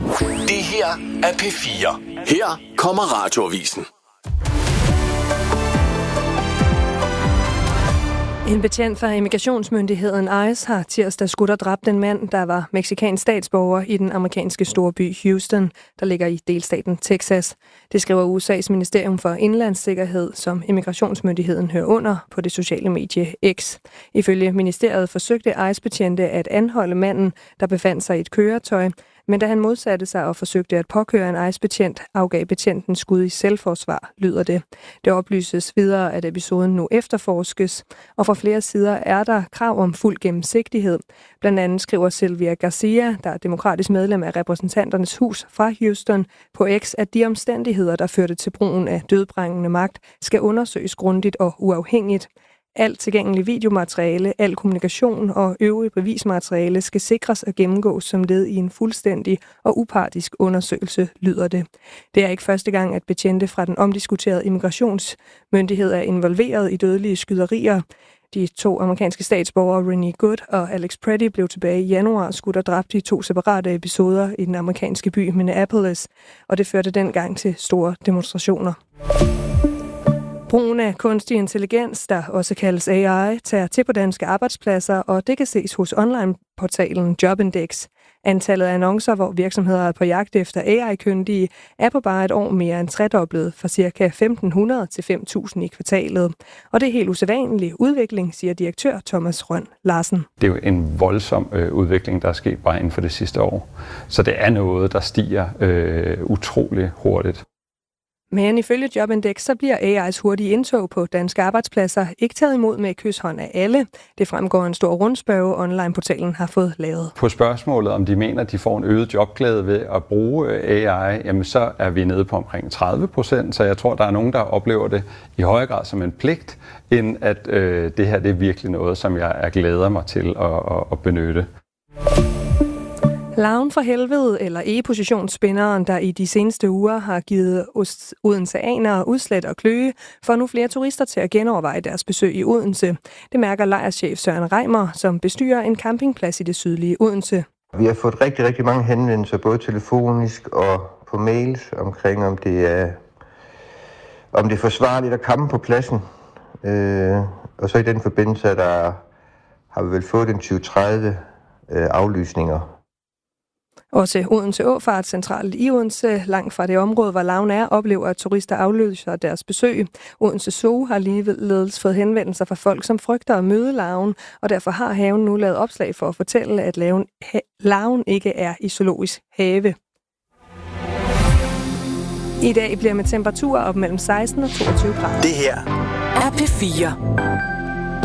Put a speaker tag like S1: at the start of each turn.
S1: Det her er P4. Her kommer Radioavisen.
S2: En betjent fra immigrationsmyndigheden ICE har tirsdag skudt og dræbt en mand, der var mexicansk statsborger i den amerikanske storby Houston, der ligger i delstaten Texas. Det skriver USA's Ministerium for Indlandssikkerhed, som immigrationsmyndigheden hører under på det sociale medie X. Ifølge ministeriet forsøgte ICE-betjente at anholde manden, der befandt sig i et køretøj, men da han modsatte sig og forsøgte at påkøre en ICE-betjent, afgav betjenten skud i selvforsvar, lyder det. Det oplyses videre, at episoden nu efterforskes, og fra flere sider er der krav om fuld gennemsigtighed. Blandt andet skriver Sylvia Garcia, der er demokratisk medlem af repræsentanternes hus fra Houston, på X, at de omstændigheder, der førte til brugen af dødbringende magt, skal undersøges grundigt og uafhængigt. Alt tilgængelig videomateriale, al kommunikation og øvrig bevismateriale skal sikres og gennemgås som led i en fuldstændig og upartisk undersøgelse, lyder det. Det er ikke første gang, at betjente fra den omdiskuterede immigrationsmyndighed er involveret i dødelige skyderier. De 2 amerikanske statsborgere, Renee Good og Alex Pretty, blev tilbage i januar skudt og dræbt i 2 separate episoder i den amerikanske by Minneapolis, og det førte dengang til store demonstrationer. Brugen af kunstig intelligens, der også kaldes AI, tager til på danske arbejdspladser, og det kan ses hos online-portalen Jobindex. Antallet af annoncer, hvor virksomheder er på jagt efter AI-kyndige, er på bare et år mere end tredoblet, fra ca. 1.500 til 5.000 i kvartalet. Og det er helt usædvanlig udvikling, siger direktør Thomas Rønn Larsen.
S3: Det er jo en voldsom udvikling, der er sket bare inden for det sidste år. Så det er noget, der stiger utrolig hurtigt.
S2: Men ifølge Jobindex, så bliver AI's hurtige indtog på danske arbejdspladser ikke taget imod med kyshånd af alle. Det fremgår en stor rundspørge, online-portalen har fået lavet.
S3: På spørgsmålet, om de mener, at de får en øget jobglæde ved at bruge AI, jamen så er vi nede på omkring 30%, så jeg tror, der er nogen, der oplever det i højere grad som en pligt, end at det her det er virkelig noget, som jeg glæder mig til at benytte.
S2: Larven fra helvede, eller E-positionsspinderen, der i de seneste uger har givet odenseanere udslæt og kløe, får nu flere turister til at genoverveje deres besøg i Odense. Det mærker lejrchef Søren Reimer, som bestyrer en campingplads i det sydlige Odense.
S4: Vi har fået rigtig, rigtig mange henvendelser, både telefonisk og på mails, omkring om det er forsvarligt at campe på pladsen. Og så i den forbindelse, der har vi vel fået en 20-30 aflysninger.
S2: Også Odense Åfart, centralt i Odense, langt fra det område, hvor larven er, oplever, at turister afløser deres besøg. Odense Zoo har ligeledes fået henvendelser fra folk, som frygter at møde larven, og derfor har haven nu lavet opslag for at fortælle, at larven ikke er i zoologisk have. I dag bliver med temperaturer op mellem 16 og 22 grader.
S1: Det her
S5: er P4.